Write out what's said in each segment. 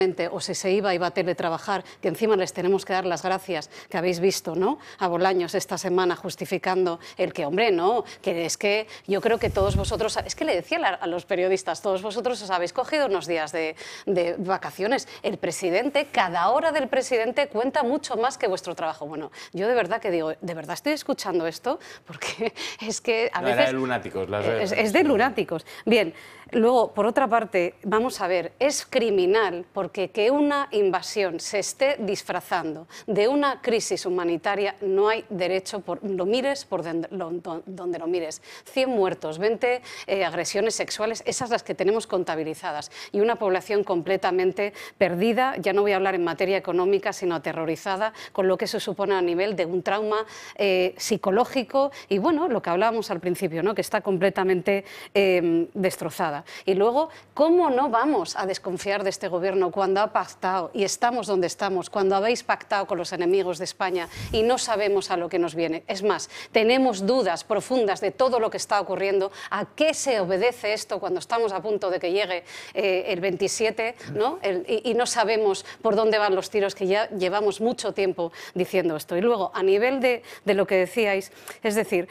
o si se iba a teletrabajar, que encima les tenemos que dar las gracias, que habéis visto, ¿no?, a Bolaños esta semana justificando el que, hombre, no, que es que yo creo que todos vosotros, es que le decía a los periodistas, todos vosotros os habéis cogido unos días de vacaciones. El presidente, cada hora del presidente cuenta mucho más que vuestro trabajo. Bueno, yo de verdad que digo, ¿de verdad estoy escuchando esto? Porque es que a veces... Era de lunáticos. Es de lunáticos. Bien, luego, por otra parte, vamos a ver, es criminal porque que una invasión se esté disfrazando de una crisis humanitaria no hay derecho, lo mires por donde lo mires. 100 muertos, 20 agresiones sexuales, esas las que tenemos contabilizadas, y una población completamente perdida, ya no voy a hablar en materia económica, sino aterrorizada, con lo que eso supone a nivel de un trauma psicológico y, bueno, lo que hablábamos al principio, ¿no?, que está completamente destrozada. Y luego, ¿cómo no vamos a desconfiar de este gobierno cuando ha pactado y estamos donde estamos, cuando habéis pactado con los enemigos de España y no sabemos a lo que nos viene? Es más, tenemos dudas profundas de todo lo que está ocurriendo. ¿A qué se obedece esto cuando estamos a punto de que llegue el 27, ¿no? Y no sabemos por dónde van los tiros, que ya llevamos mucho tiempo diciendo esto? Y luego, a nivel de lo que decíais, es decir,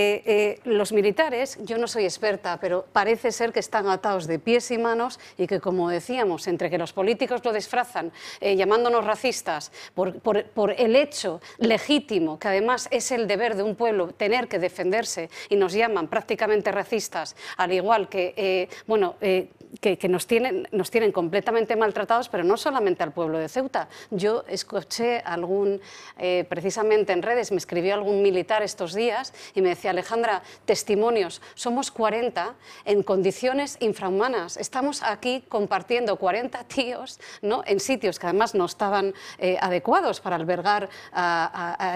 los militares, yo no soy experta, pero parece ser que están atados de pies y manos y que, como decíamos, entre que los políticos lo disfrazan llamándonos racistas por el hecho legítimo, que además es el deber de un pueblo tener que defenderse, y nos llaman prácticamente racistas, al igual que, que nos tienen completamente maltratados, pero no solamente al pueblo de Ceuta. Yo escuché precisamente en redes, me escribió algún militar estos días y me decía: Alejandra, testimonios, somos 40 en condiciones infrahumanas, estamos aquí compartiendo 40 tíos, ¿no?, en sitios que además no estaban adecuados para albergar a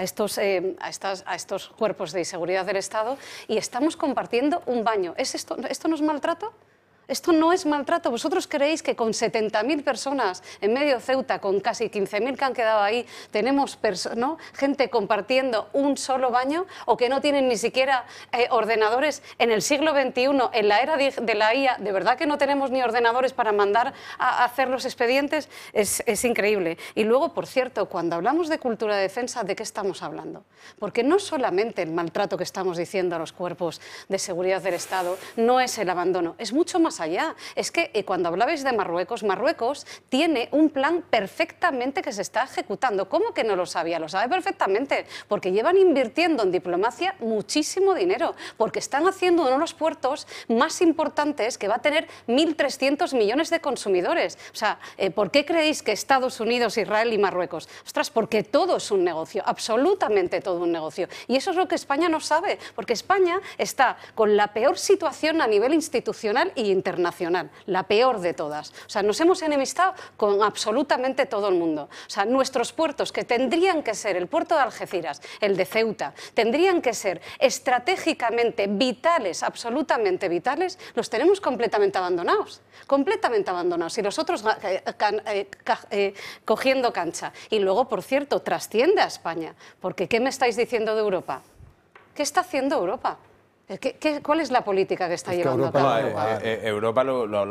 estos cuerpos de seguridad del Estado, y estamos compartiendo un baño. ¿Esto no es maltrato? Esto no es maltrato. ¿Vosotros creéis que con 70.000 personas en medio de Ceuta, con casi 15.000 que han quedado ahí, tenemos gente compartiendo un solo baño, o que no tienen ni siquiera ordenadores en el siglo XXI, en la era de la IA? ¿De verdad que no tenemos ni ordenadores para mandar a hacer los expedientes? Es increíble. Y luego, por cierto, cuando hablamos de cultura de defensa, ¿de qué estamos hablando? Porque no solamente el maltrato que estamos diciendo a los cuerpos de seguridad del Estado no es el abandono, es mucho más allá. Es que cuando hablabais de Marruecos, Marruecos tiene un plan perfectamente que se está ejecutando. ¿Cómo que no lo sabía? Lo sabe perfectamente, porque llevan invirtiendo en diplomacia muchísimo dinero, porque están haciendo uno de los puertos más importantes, que va a tener 1.300 millones de consumidores. O sea, ¿por qué creéis que Estados Unidos, Israel y Marruecos? Ostras, porque todo es un negocio, absolutamente todo un negocio. Y eso es lo que España no sabe, porque España está con la peor situación a nivel institucional y internacional, la peor de todas. O sea, nos hemos enemistado con absolutamente todo el mundo. O sea, nuestros puertos, que tendrían que ser el puerto de Algeciras, el de Ceuta, tendrían que ser estratégicamente vitales, absolutamente vitales, los tenemos completamente abandonados. Completamente abandonados. Y los otros cogiendo cancha. Y luego, por cierto, trasciende a España. Porque, ¿qué me estáis diciendo de Europa? ¿Qué está haciendo Europa? ¿Cuál es la política que está llevando a cabo Europa? Europa lo